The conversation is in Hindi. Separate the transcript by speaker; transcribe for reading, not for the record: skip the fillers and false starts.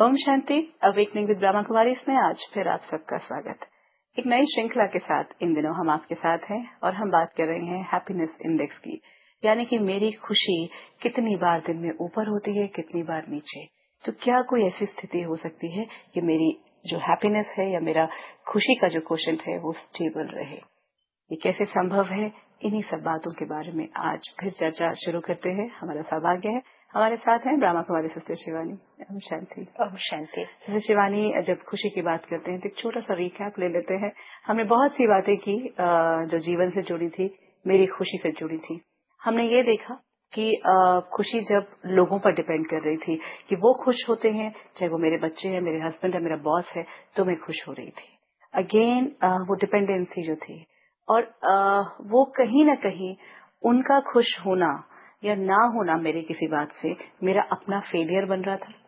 Speaker 1: ओम शांति। अवेकनिंग विद ब्रह्मा कुमारीज में आज फिर आप सबका स्वागत। एक नई श्रृंखला के साथ इन दिनों हम आपके साथ हैं और हम बात कर रहे हैं हैप्पीनेस इंडेक्स की, यानी कि मेरी खुशी कितनी बार दिन में ऊपर होती है, कितनी बार नीचे। तो क्या कोई ऐसी स्थिति हो सकती है कि मेरी जो हैप्पीनेस है या मेरा खुशी का जो क्वोशेंट है वो स्टेबल रहे? ये कैसे संभव है? इन्हीं सब बातों के बारे में आज फिर चर्चा शुरू करते हैं। हमारा सौभाग्य है, हमारे साथ हैं ब्रह्मा कुमारी सिस्टर शिवानी। ओम शांति।
Speaker 2: ओम शांति।
Speaker 1: सिस्टर शिवानी, जब खुशी की बात करते हैं तो एक छोटा सा रिकैप ले लेते हैं। हमने बहुत सी बातें की जो जीवन से जुड़ी थी, मेरी खुशी से जुड़ी थी। हमने ये देखा कि खुशी जब लोगों पर डिपेंड कर रही थी कि वो खुश होते हैं, चाहे वो मेरे बच्चे हैं, मेरे हस्बैंड है, मेरा बॉस है, तो मैं खुश हो रही थी। अगेन वो डिपेंडेंसी जो थी, और वो कहीं ना कहीं उनका खुश होना या ना होना मेरी किसी बात से मेरा अपना फेलियर बन रहा था।